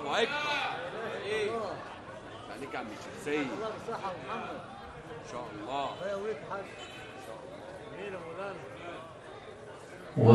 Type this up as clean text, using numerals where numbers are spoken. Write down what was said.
الله اكبر. ايه عليك يا عم الشمسيه. الله بالصحه يا محمد. ان شاء الله. يا ولد حاج.